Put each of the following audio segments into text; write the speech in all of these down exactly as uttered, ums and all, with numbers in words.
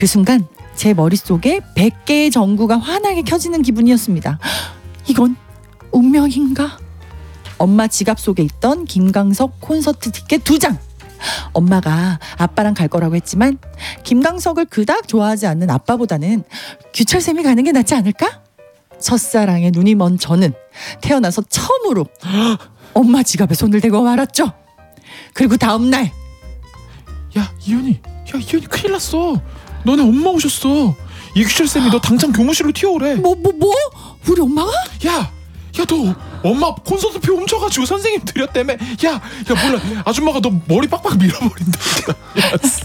그 순간 제 머릿속에 백 개의 전구가 환하게 켜지는 기분이었습니다. 이건 운명인가? 엄마 지갑 속에 있던 김광석 콘서트 티켓 두 장. 엄마가 아빠랑 갈 거라고 했지만 김광석을 그닥 좋아하지 않는 아빠보다는 규철쌤이 가는 게 낫지 않을까? 첫사랑에 눈이 먼 저는 태어나서 처음으로 엄마 지갑에 손을 대고 말았죠. 그리고 다음 날, 야 이현이, 야 이현이 큰일 났어. 너네 엄마 오셨어. 이규철 쌤이 너 당장 교무실로 튀어오래. 뭐 뭐 뭐? 우리 엄마가? 야, 야 너 엄마 콘서트표 훔쳐가지고 선생님 드렸다며. 야, 야 몰라. 아줌마가 너 머리 빡빡 밀어버린다. 알았어.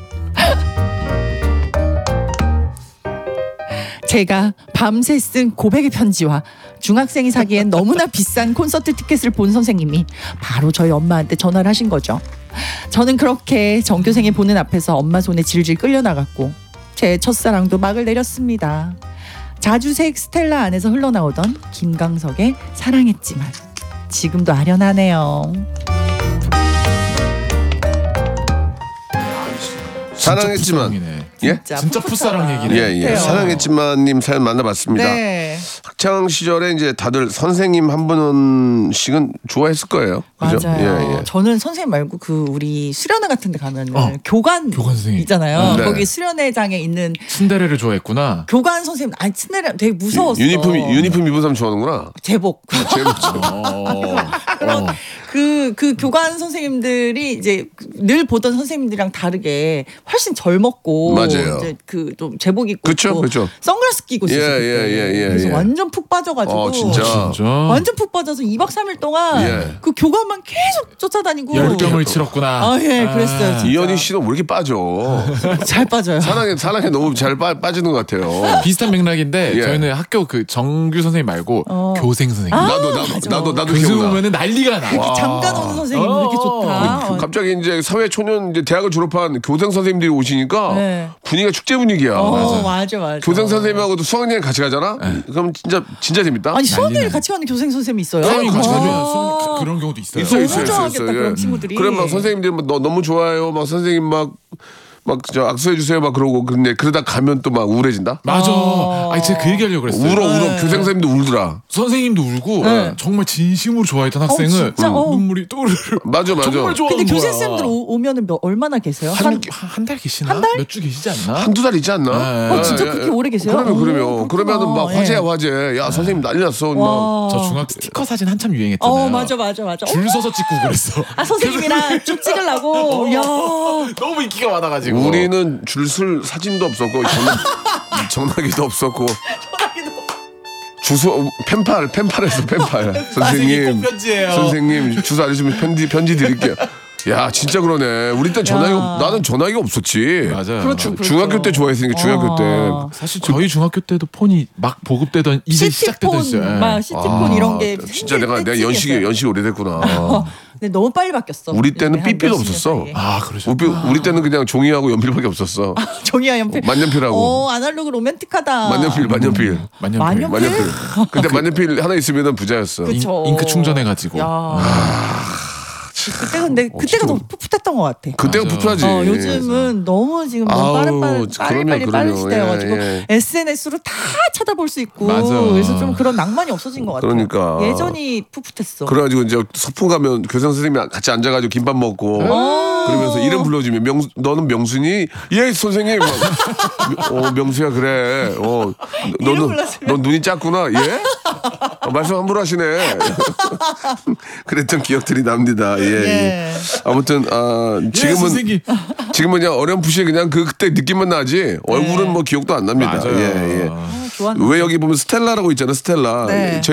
제가 밤새 쓴 고백의 편지와 중학생이 사기엔 너무나 비싼 콘서트 티켓을 본 선생님이 바로 저희 엄마한테 전화를 하신 거죠. 저는 그렇게 전교생이 보는 앞에서 엄마 손에 질질 끌려나갔고 제 첫사랑도 막을 내렸습니다. 자주색 스텔라 안에서 흘러나오던 김광석의 사랑했지만 지금도 아련하네요. 사랑했지만 예? 진짜, 진짜 풋사랑 얘기네. 예, 예. 사랑했지만님 사연 만나봤습니다. 네. 학창 시절에 이제 다들 선생님 한 분씩은 좋아했을 거예요. 그죠? 맞아요. 예, 예. 저는 선생님 말고 그 우리 수련회 같은 데 가면 어, 교관, 교관 선생님 있잖아요. 네. 거기 수련회장에 있는 츤데레를 좋아했구나. 교관 선생님, 아니 친데레 되게 무서웠어. 유니폼 유니폼 입은 사람 좋아하는구나. 제복. 제목. 어, 어. 그, 그 교관 선생님들이 이제 늘 보던 선생님들이랑 다르게 훨씬 젊었고. 맞아요. 이제 그 좀 제복 입고. 그쵸, 있고 그쵸. 선글라스 끼고 있었어요. 예, 예, 예, 예, 그래서 예. 완전 푹 빠져가지고. 어, 진짜. 진짜. 완전 푹 빠져서 이 박 삼 일 동안 예. 그 교관만 계속 쫓아다니고. 열정을 치렀구나. 아, 예, 그랬어요. 진짜. 이현희 씨는 왜 이렇게 빠져? 잘 빠져요. 사랑에 사랑에 너무 잘 빠, 빠지는 것 같아요. 비슷한 맥락인데 예. 저희는 학교 그 정규 선생님 말고 어. 교생 선생님. 아, 나도 나도 맞아. 나도 나도 교수 기억나. 보면은 난리가 나. 이렇게 잠깐 오는 선생님 왜 이렇게 좋다. 어. 갑자기 이제 사회 초년 이제 대학을 졸업한 교생 선생님들이 오시니까 네. 분위기가 축제 분위기야. 어, 맞아, 맞아. 교생 선생님하고도 수학여행 같이 가잖아. 그럼 진짜 진짜 재밌다. 아니 수학여행 난리나. 같이 가는 교생 선생님이 있어요. 수학여행 같이 아. 가면 수학- 그런 경우도 있어요. 있어 너무 있어 있어 좋아하겠다, 있어. 그런 친구들이. 그래 막 선생님들 막 너, 너무 좋아요. 막 선생님 막 막 저 악수해 주세요 막 그러고 근데 그러다 가면 또 막 우울해진다. 맞아. 어. 아니 제가 그 얘기하려고 그랬어요. 울어 울어 네. 교생 선생님도 울더라. 선생님도 울고 네. 정말 진심으로 좋아했던 학생을 진짜? 어. 눈물이 또르르. 맞아 맞아. 정말 좋아하는 근데 거야. 교생쌤들 오- 오면은 몇, 얼마나 계세요? 한 한 달 계시나? 한 달? 몇 주 계시지 않나? 한두 달 있지 않나? 네. 어, 진짜 예, 그렇게 예. 오래 계세요? 그러면 오, 그러면 그렇구나. 그러면은 막 예. 화제야 화제. 야 선생님 난리 났어. 막. 와. 저 중학 스티커 사진 한참 유행했잖아요. 어 맞아 맞아 맞아. 줄 서서 찍고 그랬어. 아 선생님이랑 쭉 찍으려고. 야. 너무 인기가 많아가지고. 우리는 줄술 사진도 없었고 전화, 전화기도 없었고 주소 펜팔 펜팔에서 펜팔 선생님 편지예요. 선생님 주소 알려주면 편지 편지 드릴게요. 야 진짜 그러네. 우리 때 전화기가 나는 전화기가 없었지. 맞아요. 그렇죠. 주- 중학교 때 좋아했으니까 중학교 어. 때. 사실 저희 중학교 때도 폰이 막 보급되던 이제 시작되던 시절. 시티폰, 막 시티폰 이런 게 아, 진짜 생길 내가 내가 연식이 때쯤이었어요. 연식이 오래됐구나. 근데 너무 빨리 바뀌었어. 우리 때는 한 삐삐도 몇십 년 없었어. 사이에. 아 그러죠. 우리, 우리 때는 그냥 종이하고 연필밖에 없었어. 종이와 연필. 만년필하고. 어 아날로그 로맨틱하다. 만년필 만년필 만년필. 만년필? 만년필. 근데 만년필 하나 있으면 부자였어. 그쵸. 잉- 잉크 충전해가지고. 야. 그때 근데 그때가 더 풋풋했던 것 같아. 그때가 맞아. 풋풋하지. 어, 요즘은 너무 지금 아우, 너무 빠른 빠른 그러면, 빨리 빨리 빠른 그러면. 시대여가지고 예, 예. 에스엔에스로 다 찾아볼 수 있고 맞아. 그래서 좀 그런 낭만이 없어진 것 같아요. 그러니까. 예전이 풋풋했어. 그래가지고 이제 소풍 가면 교장 선생님이 같이 앉아가지고 김밥 먹고 어. 그러면서 이름 불러주면 명 너는 명순이 예 선생님 막, 어 명수야 그래 어 이름 너는 불러주면. 넌 눈이 작구나 예 어, 말씀 함부로 하시네 그랬던 기억들이 납니다 예, 예. 예. 아무튼 아 예, 지금은 선생님. 지금은 그냥 어렴풋이 그냥 그 그때 느낌만 나지 얼굴은 뭐 기억도 안 납니다 맞아요. 예 예. 아, 좋았는데. 왜 여기 보면 스텔라라고 있잖아 스텔라 네. 저희